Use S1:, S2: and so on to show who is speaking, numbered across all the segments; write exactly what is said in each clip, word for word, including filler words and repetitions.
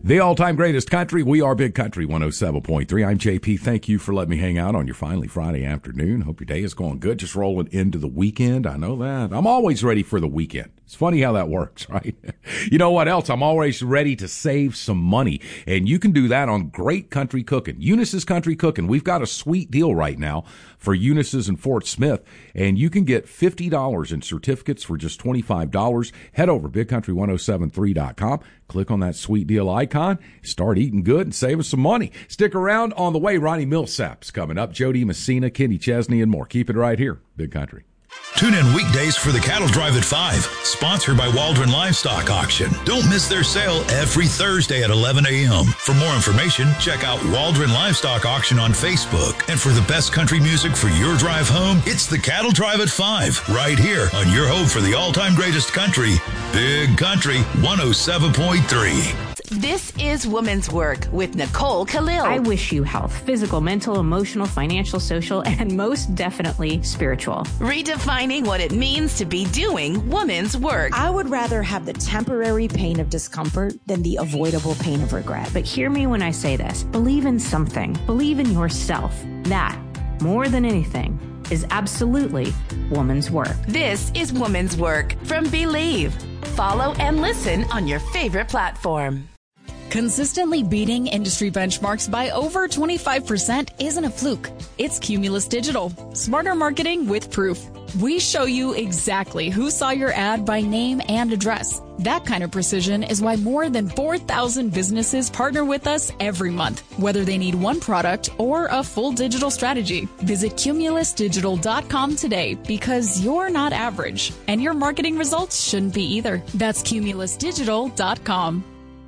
S1: The all-time greatest country. We are Big Country one oh seven point three. I'm J P. Thank you for letting me hang out on your finally Friday afternoon. Hope your day is going good. Just rolling into the weekend. I know that. I'm always ready for the weekend. It's funny how that works, right? You know what else? I'm always ready to save some money. And you can do that on Great Country Cooking. Eunice's Country Cooking. We've got a sweet deal right now for Eunice's in Fort Smith. And you can get fifty dollars in certificates for just twenty-five dollars. Head over to big country ten seventy-three dot com. Click on that sweet deal icon. Start eating good and saving some money. Stick around. On the way, Ronnie Millsap's coming up. Jody Messina, Kenny Chesney, and more. Keep it right here. Big Country.
S2: Tune in weekdays for the Cattle Drive at five, sponsored by Waldron Livestock Auction. Don't miss their sale every Thursday at eleven a.m. For more information, check out Waldron Livestock Auction on Facebook. And for the best country music for your drive home, it's the Cattle Drive at five, right here on your home for the all-time greatest country, Big Country one oh seven point three.
S3: This is Women's Work with Nicole Khalil.
S4: I wish you health, physical, mental, emotional, financial, social, and most definitely spiritual.
S3: Redefining what it means to be doing women's work.
S5: I would rather have the temporary pain of discomfort than the avoidable pain of regret.
S4: But hear me when I say this. Believe in something. Believe in yourself. That, more than anything, is absolutely woman's work.
S3: This is Women's Work from Believe. Follow and listen on your favorite platform.
S6: Consistently beating industry benchmarks by over twenty-five percent isn't a fluke. It's Cumulus Digital. Smarter marketing with proof. We show you exactly who saw your ad by name and address. That kind of precision is why more than four thousand businesses partner with us every month, whether they need one product or a full digital strategy. Visit cumulus digital dot com today because you're not average, and your marketing results shouldn't be either. That's cumulus digital dot com.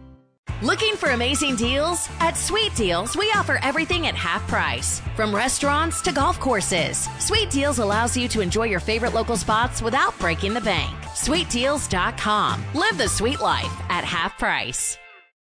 S3: Looking for amazing deals? At Sweet Deals, we offer everything at half price. From restaurants to golf courses, Sweet Deals allows you to enjoy your favorite local spots without breaking the bank. sweet deals dot com. Live the sweet life at half price.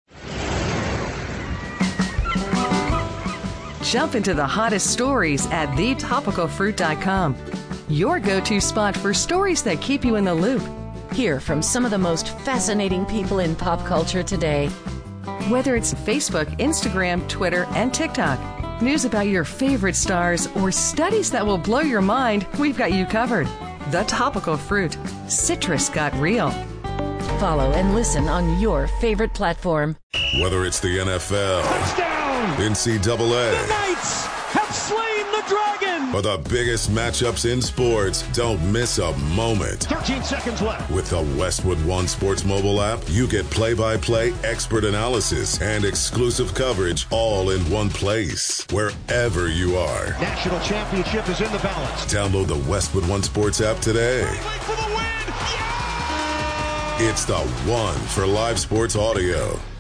S7: Jump into the hottest stories at the topical fruit dot com. Your go-to spot for stories that keep you in the loop.
S8: Hear from some of the most fascinating people in pop culture today.
S7: Whether it's Facebook, Instagram, Twitter, and TikTok, news about your favorite stars, or studies that will blow your mind, we've got you covered. The Topical Fruit. Citrus got real.
S8: Follow and listen on your favorite platform.
S9: Whether it's the N F L,
S10: touchdown,
S9: N C double A,
S10: the Knights have slain the dragon,
S9: or the biggest matchups in sports, don't miss a moment.
S10: thirteen seconds left.
S9: With the Westwood One Sports mobile app, you get play-by-play, expert analysis, and exclusive coverage all in one place, wherever you are.
S10: National championship is in the balance.
S9: Download the Westwood One Sports app today.
S10: For the win. Yeah!
S9: It's the one for live sports audio.